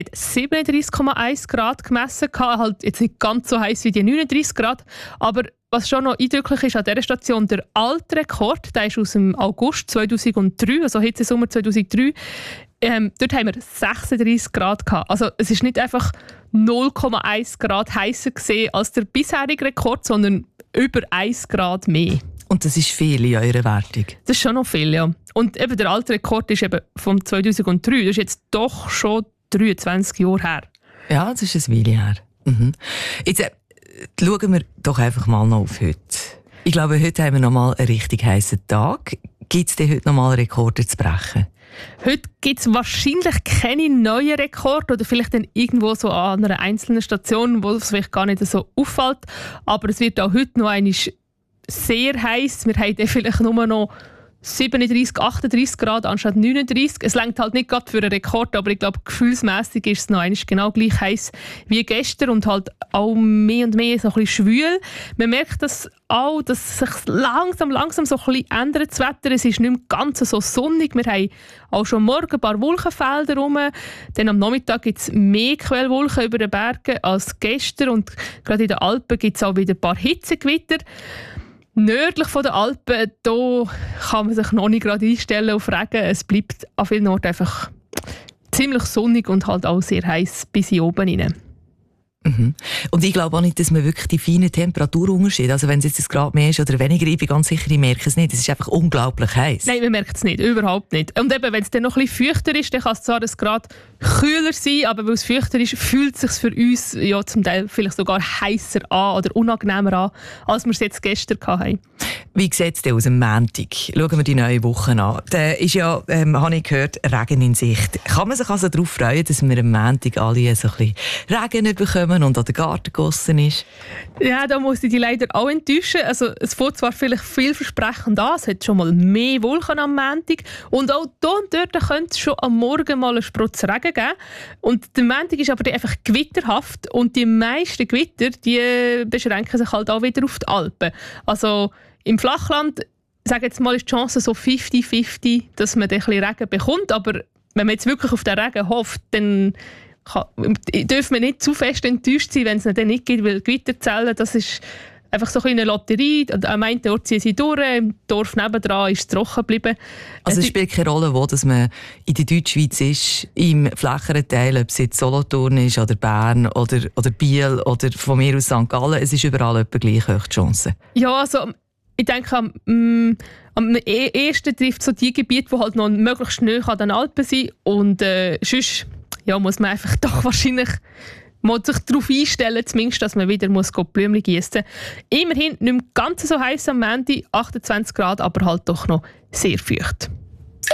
37,1 Grad gemessen, halt jetzt nicht ganz so heiß wie die 39 Grad, aber was schon noch eindrücklich ist an dieser Station, der alte Rekord, der ist aus dem August 2003, also Hitzesommer 2003, dort haben wir 36 Grad gehabt. Also es ist nicht einfach 0,1 Grad heißer gesehen als der bisherige Rekord, sondern über 1 Grad mehr. Und das ist viel in eurer Wertung? Das ist schon noch viel, ja. Und eben der alte Rekord ist eben vom 2003. Das ist jetzt doch schon 23 Jahre her. Ja, das ist ein Weile her. Mhm. Jetzt schauen wir doch einfach mal noch auf heute. Ich glaube, heute haben wir noch mal einen richtig heissen Tag. Gibt es denn heute noch mal Rekorde zu brechen? Heute gibt es wahrscheinlich keine neuen Rekorde oder vielleicht dann irgendwo so an einer einzelnen Station, wo es vielleicht gar nicht so auffällt. Aber es wird auch heute noch einmal sehr heiß. Wir haben vielleicht nur noch 37, 38 Grad anstatt 39. Es reicht halt nicht gerade für einen Rekord, aber ich glaube, gefühlsmässig ist es noch einmal genau gleich heiß wie gestern und halt auch mehr und mehr so ein bisschen schwül. Man merkt das auch, dass sich langsam so ein bisschen ändert, das Wetter. Es ist nicht mehr ganz so sonnig. Wir haben auch schon morgen ein paar Wolkenfelder rum. Dann am Nachmittag gibt es mehr Quellwolken über den Bergen als gestern und gerade in den Alpen gibt es auch wieder ein paar Hitzegewitter. Nördlich von den Alpen, da kann man sich noch nicht gerade einstellen auf Regen. Es bleibt an vielen Orten einfach ziemlich sonnig und halt auch sehr heiß bis hier oben rein. Mhm. Und ich glaube auch nicht, dass man wirklich die feinen Temperaturunterschiede, also wenn es jetzt ein Grad mehr ist oder weniger, ich bin ganz sicher, ich merke es nicht. Es ist einfach unglaublich heiß. Nein, man merkt es nicht, überhaupt nicht. Und eben, wenn es dann noch ein bisschen feuchter ist, dann kann es zwar ein Grad kühler sein, aber weil es feuchter ist, fühlt es sich für uns ja zum Teil vielleicht sogar heißer an oder unangenehmer an, als wir es jetzt gestern hatten. Wie sieht es denn aus am Montag? Schauen wir die neue Woche an. Da ist ja, habe ich gehört, Regen in Sicht. Kann man sich also darauf freuen, dass wir am Montag alle so ein bisschen Regen bekommen und an den Garten gegossen ist? Ja, da muss ich dich leider auch enttäuschen. Also, es fängt zwar vielleicht vielversprechend an, es hat schon mal mehr Wolken am Montag und auch hier und dort könnte es schon am Morgen mal einen Sprutz Regen geben. Und der Montag ist aber einfach gewitterhaft und die meisten Gewitter, die beschränken sich halt auch wieder auf die Alpen. Also im Flachland, sage jetzt mal, ist die Chance so 50-50, dass man ein bisschen Regen bekommt. Aber wenn man jetzt wirklich auf den Regen hofft, dann dürfen wir nicht zu fest enttäuscht sein, wenn es ihn dann nicht gibt, weil Gewitterzellen, das ist einfach so eine Lotterie. Am einen Ort ziehen sie durch, im Dorf nebendran ist es trocken geblieben. Also es spielt keine Rolle, wo dass man in der Deutschschweiz ist, im flächeren Teil, ob es jetzt Solothurn ist oder Bern oder Biel oder von mir aus St. Gallen, es ist überall etwa gleich hoch die Chance. Ja, also ich denke, am ersten trifft so die Gebiete, die halt noch möglichst nahe an den Alpen sind. Und sonst muss man einfach doch wahrscheinlich sich darauf einstellen, zumindest, dass man wieder Blümchen gießen muss. Immerhin nicht mehr ganz so heiß am Montag, 28 Grad, aber halt doch noch sehr feucht.